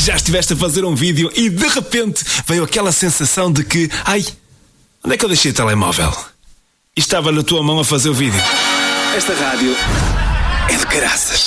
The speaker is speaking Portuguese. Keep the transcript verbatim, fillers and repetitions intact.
Já estiveste a fazer um vídeo e de repente veio aquela sensação de que, ai, onde é que eu deixei o telemóvel? E estava na tua mão a fazer o vídeo. Esta rádio é de caraças.